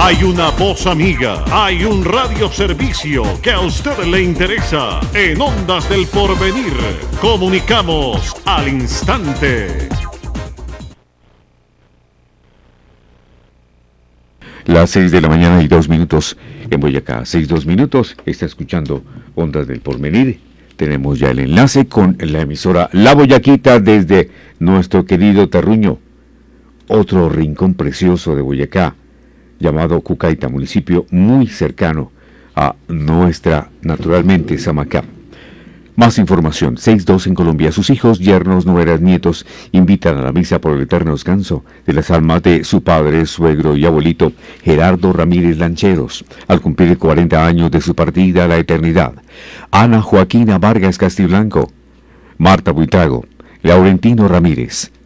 Hay una voz amiga, hay un radioservicio que a usted le interesa. En Ondas del Porvenir, comunicamos al instante. Las 6 de la mañana y 2 minutos en Boyacá. 6:02 minutos. Está escuchando Ondas del Porvenir. Tenemos ya el enlace con la emisora La Boyaquita desde nuestro querido Terruño. Otro rincón precioso de Boyacá, llamado Cucaita, municipio muy cercano a nuestra, naturalmente, Samacá. Más información. 6:02 en Colombia. Sus hijos, yernos, nueras, nietos invitan a la misa por el eterno descanso de las almas de su padre, suegro y abuelito Gerardo Ramírez Lancheros, al cumplir 40 años de su partida a la eternidad. Ana Joaquina Vargas Castiblanco, Marta Buitrago, Laurentino Ramírez,